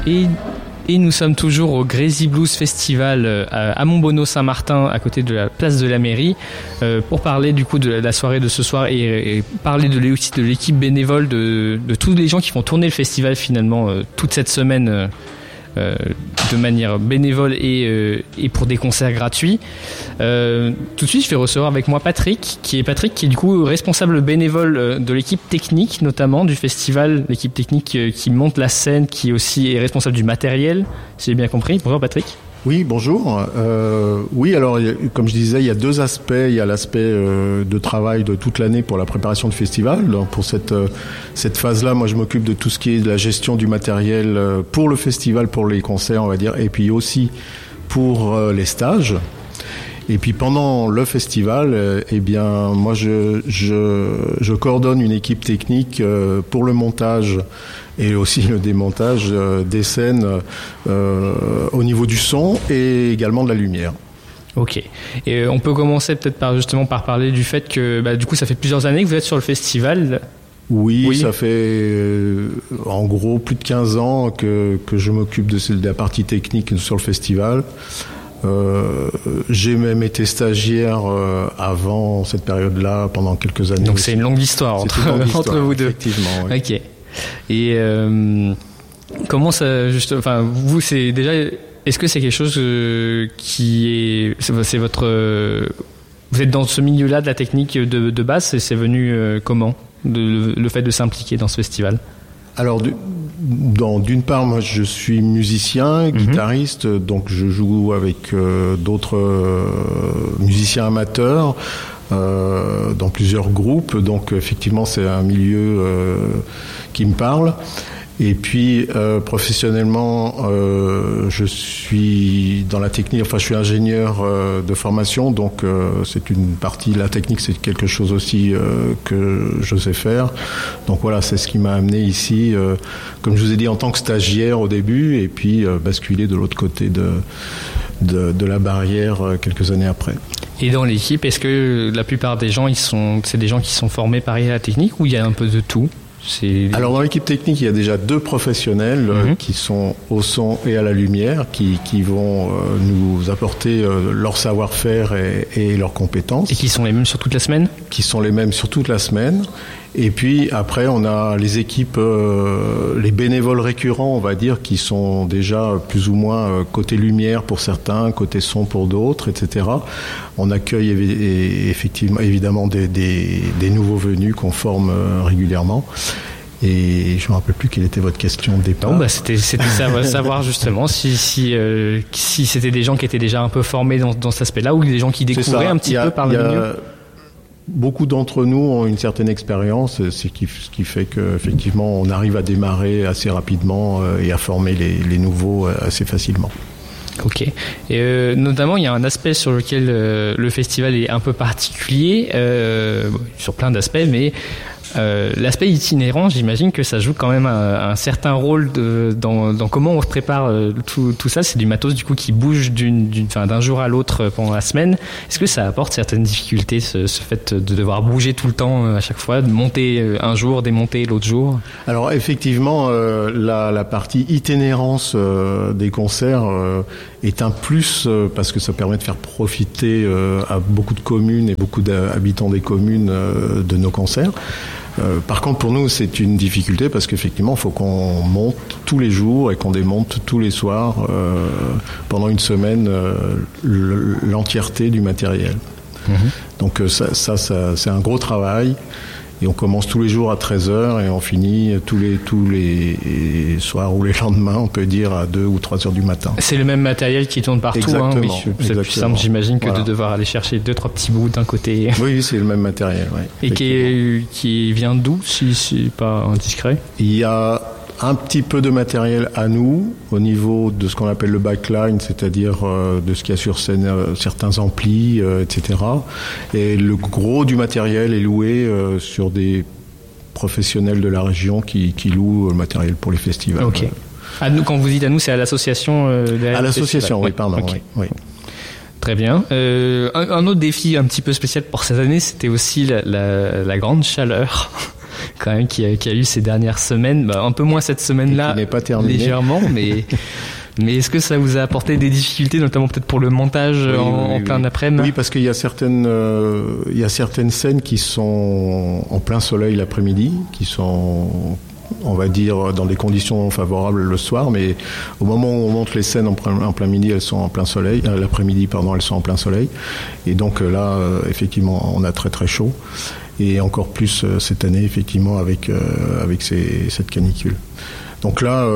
Et nous sommes toujours au Crazy Blues Festival à Montbonneau-Saint-Martin, à côté de la place de la mairie, pour parler du coup de la soirée de ce soir et parler aussi de l'équipe bénévole, de tous les gens qui font tourner le festival finalement toute cette semaine de manière bénévole et pour des concerts gratuits. Tout de suite, je vais recevoir avec moi Patrick, qui est du coup responsable bénévole de l'équipe technique, notamment du festival, l'équipe technique qui monte la scène, qui aussi est responsable du matériel, si j'ai bien compris. Bonjour Patrick. Oui, bonjour. Oui, alors comme je disais, il y a deux aspects. Il y a l'aspect de travail de toute l'année pour la préparation du festival. Donc, pour cette phase-là, moi, je m'occupe de tout ce qui est de la gestion du matériel pour le festival, pour les concerts, on va dire, et puis aussi pour les stages. Et puis pendant le festival, eh bien, moi, je coordonne une équipe technique pour le montage et aussi le démontage des scènes au niveau du son et également de la lumière. Ok. Et on peut commencer peut-être par parler du fait que du coup ça fait plusieurs années que vous êtes sur le festival. Oui. Ça fait en gros plus de 15 ans que je m'occupe de la partie technique sur le festival. J'ai même été stagiaire avant cette période-là pendant quelques années. Donc aussi. c'est une longue histoire entre vous deux. Effectivement. Oui. Ok. Et comment ça vous c'est déjà, est-ce que c'est quelque chose c'est votre vous êtes dans ce milieu-là de la technique de base, c'est venu comment le fait de s'impliquer dans ce festival? Alors, d'une part, moi, je suis musicien, guitariste, donc je joue avec d'autres musiciens amateurs dans plusieurs groupes. Donc, effectivement, c'est un milieu qui me parle. Et puis, professionnellement, je suis dans la technique, je suis ingénieur de formation, donc c'est une partie, la technique, c'est quelque chose aussi que je sais faire. Donc voilà, c'est ce qui m'a amené ici, comme je vous ai dit, en tant que stagiaire au début, et puis basculer de l'autre côté de la barrière quelques années après. Et dans l'équipe, est-ce que la plupart des gens, c'est des gens qui sont formés pareil à la technique, ou il y a un peu de tout? Alors dans l'équipe technique, il y a déjà deux professionnels qui sont au son et à la lumière, qui vont nous apporter leur savoir-faire et leurs compétences. Et qui sont les mêmes sur toute la semaine ? Qui sont les mêmes sur toute la semaine. Et puis après, on a les équipes, les bénévoles récurrents, on va dire, qui sont déjà plus ou moins côté lumière pour certains, côté son pour d'autres, etc. On accueille évidemment des nouveaux venus qu'on forme régulièrement. Et je me rappelle plus quelle était votre question de départ. Non, c'était savoir justement si c'était des gens qui étaient déjà un peu formés dans cet aspect-là, ou des gens qui découvraient un petit peu par le milieu. Beaucoup d'entre nous ont une certaine expérience, ce qui fait qu'effectivement on arrive à démarrer assez rapidement et à former les nouveaux assez facilement. Ok. Et notamment, il y a un aspect sur lequel le festival est un peu particulier, sur plein d'aspects, mais l'aspect itinérant, j'imagine que ça joue quand même un certain rôle dans comment on prépare tout ça. C'est du matos du coup qui bouge d'un jour à l'autre pendant la semaine. Est-ce que ça apporte certaines difficultés, ce fait de devoir bouger tout le temps à chaque fois, de monter un jour, démonter l'autre jour? Alors effectivement, la partie itinérance des concerts est un plus parce que ça permet de faire profiter à beaucoup de communes et beaucoup d'habitants des communes de nos concerts. Par contre, pour nous, c'est une difficulté parce qu'effectivement, il faut qu'on monte tous les jours et qu'on démonte tous les soirs pendant une semaine l'entièreté du matériel. Donc ça, c'est un gros travail. Et on commence tous les jours à 13h et on finit tous les soirs ou les lendemains, on peut dire, à 2 ou 3 heures du matin. C'est le même matériel qui tourne partout. Exactement. Oui, c'est plus simple, j'imagine, que de devoir aller chercher 2-3 petits bouts d'un côté. Oui, c'est le même matériel. Ouais, et qui vient d'où, si c'est pas indiscret? Il y a un petit peu de matériel à nous au niveau de ce qu'on appelle le backline, c'est-à-dire de ce qu'il y a sur scène, certains amplis, etc. Et le gros du matériel est loué sur des professionnels de la région qui louent le matériel pour les festivals. Ok. À nous, quand vous dites à nous, c'est à l'association à l'association, oui, pardon. Okay. Oui. Très bien. Un autre défi un petit peu spécial pour cette année, c'était aussi la grande chaleur quand même qui a eu ces dernières semaines, un peu moins cette semaine-là, qui n'est pas terminée. Légèrement, mais est-ce que ça vous a apporté des difficultés, notamment peut-être pour le montage en plein après-midi? Oui, parce qu'il y a certaines scènes qui sont en plein soleil l'après-midi, qui sont, on va dire, dans des conditions favorables le soir, mais au moment où on monte les scènes en plein midi, elles sont en plein soleil. L'après-midi, pardon, elles sont en plein soleil. Et donc là, effectivement, on a très très chaud. Et encore plus cette année, effectivement, avec cette canicule. Donc là,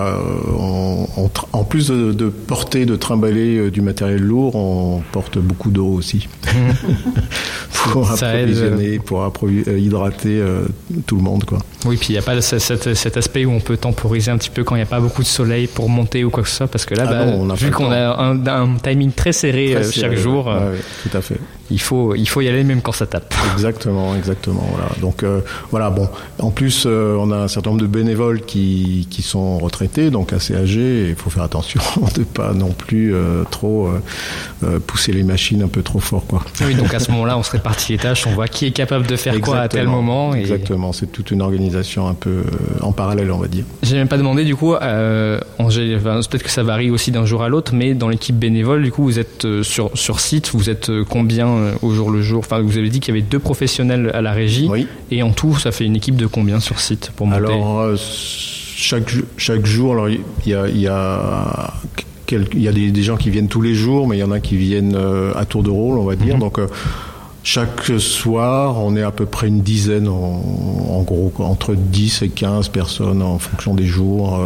en plus de porter, de trimballer du matériel lourd, on porte beaucoup d'eau aussi pour approvisionner, pour hydrater tout le monde, quoi. Oui, puis il n'y a pas cet aspect où on peut temporiser un petit peu quand il n'y a pas beaucoup de soleil pour monter ou quoi que ce soit, parce que là, vu qu'on a un timing très serré chaque jour, tout à fait. Il faut y aller même quand ça tape. Exactement. Voilà. Donc voilà, bon. En plus, on a un certain nombre de bénévoles qui sont retraités, donc assez âgés. Il faut faire attention de pas non plus trop pousser les machines un peu trop fort, quoi. Oui, donc à ce moment-là, on se répartit les tâches, on voit qui est capable de faire quoi à tel moment. Exactement. C'est toute une organisation un peu en parallèle, on va dire. J'ai même pas demandé du coup. Peut-être que ça varie aussi d'un jour à l'autre, mais dans l'équipe bénévole, du coup, vous êtes sur site. Vous êtes combien au jour le jour? Enfin, vous avez dit qu'il y avait 2 professionnels à la régie, oui. Et en tout, ça fait une équipe de combien sur site pour monter? Alors, chaque jour, alors il y a des gens qui viennent tous les jours, mais il y en a qui viennent à tour de rôle, on va dire. Donc chaque soir, on est à peu près une dizaine, en gros, entre 10 et 15 personnes en fonction des jours.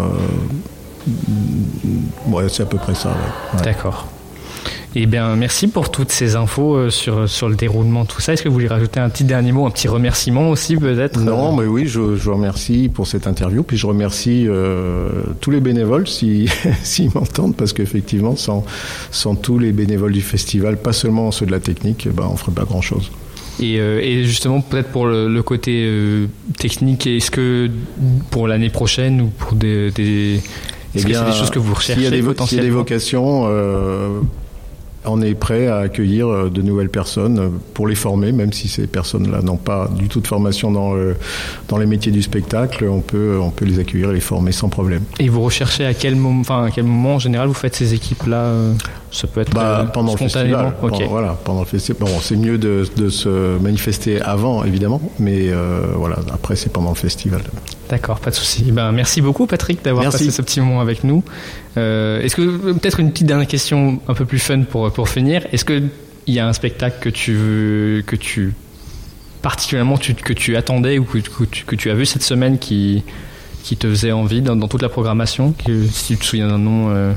Ouais, c'est à peu près ça. Ouais. D'accord. Eh bien, merci pour toutes ces infos sur le déroulement, tout ça. Est-ce que vous voulez rajouter un petit dernier mot, un petit remerciement aussi peut-être? Non, mais oui, je vous remercie pour cette interview, puis je remercie tous les bénévoles s'ils m'entendent, parce qu'effectivement, sans tous les bénévoles du festival, pas seulement ceux de la technique, on ferait pas grand-chose. Et justement, peut-être pour le côté technique, est-ce que pour l'année prochaine ou pour des est-ce que c'est des choses que vous recherchez potentiellement? S'il y a des vocations, on est prêt à accueillir de nouvelles personnes pour les former, même si ces personnes-là n'ont pas du tout de formation dans les métiers du spectacle, on peut les accueillir et les former sans problème. Et vous recherchez à quel moment en général vous faites ces équipes-là? Ça peut être pendant le festival. Okay. Pendant le festival. Bon, c'est mieux de se manifester avant, évidemment, mais après c'est pendant le festival. D'accord, pas de souci. Merci beaucoup, Patrick, d'avoir passé ce petit moment avec nous. Est-ce que peut-être une petite dernière question un peu plus fun pour finir. Est-ce que il y a un spectacle que tu particulièrement que tu attendais ou que tu as vu cette semaine qui te faisait envie dans toute la programmation, si tu te souviens d'un nom?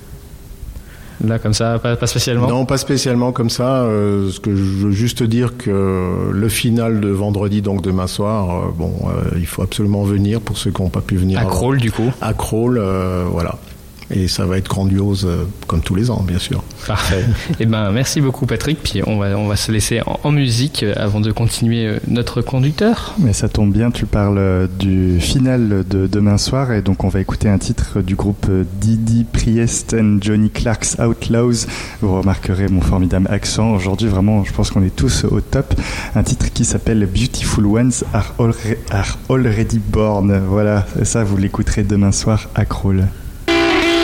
Là, comme ça, pas spécialement? Non, pas spécialement comme ça. Ce que je veux juste dire que le final de vendredi, donc demain soir, il faut absolument venir pour ceux qui n'ont pas pu venir. À Crolles, du coup. À Crolles, voilà. Et ça va être grandiose, comme tous les ans, bien sûr. Parfait. Merci beaucoup, Patrick. Puis on va se laisser en musique avant de continuer notre conducteur. Mais ça tombe bien, tu parles du final de demain soir, et donc on va écouter un titre du groupe Didi Priest and Johnny Clark's Outlaws. Vous remarquerez mon formidable accent. Aujourd'hui, vraiment, je pense qu'on est tous au top. Un titre qui s'appelle Beautiful Ones Are Already Born. Voilà, ça, vous l'écouterez demain soir à Crolles.